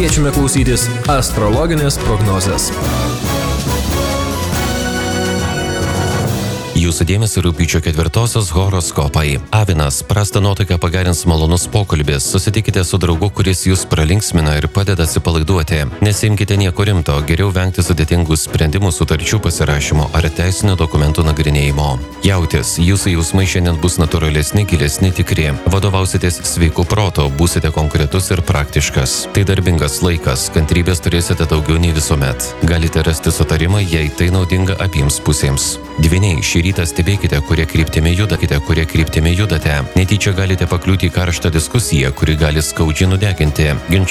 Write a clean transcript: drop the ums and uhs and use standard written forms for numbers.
Kviečiame klausytis astrologinės prognozės. Jūsų dėmesio rugpjūčio 4-osios horoskopai. Avinas, prastą nuotaiką pagerins malonus pokalbis. Susitikite su draugu, kuris jūs pralinksmina ir padeda atsipalaiduoti. Nesiimkite nieko rimto, geriau vengti sudėtingų sprendimų, sutarčių pasirašymo ar teisinių dokumentų nagrinėjimo. Jautis, jūsų jausmai šiandien bus natūralesni, gilesni, tikri. Vadovausitės sveiku protu, būsite konkretus ir praktiškas. Tai darbingas laikas, kantrybės turėsite daugiau nei visuomet. Galite rasti sutarimą, jei tai naudinga abiems pusėms. Dvyniai, šį rytą stebėkite, kurie kryptimi judate. Netyčia galite pakliūti į karštą diskusiją, kuri gali skaudžiai nudeginti. Ginčai